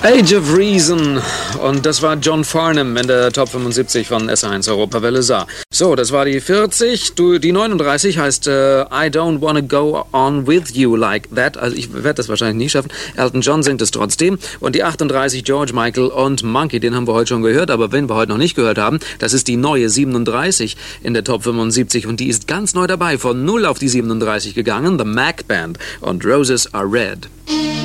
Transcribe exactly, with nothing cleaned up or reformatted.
Age of Reason. Und das war John Farnham in der Top fünfundsiebzig von S eins Europawelle Saar. So, das war die vierzig. Du, die neununddreißig heißt äh, I Don't Wanna Go On With You Like That. Also ich werde das wahrscheinlich nie schaffen. Elton John singt es trotzdem. Und die achtunddreißig George Michael und Monkey, den haben wir heute schon gehört. Aber wenn wir heute noch nicht gehört haben, das ist die neue siebenunddreißig in der Top fünfundsiebzig. Und die ist ganz neu dabei. Von null auf die siebenunddreißig gegangen. The Mac Band und Roses Are Red.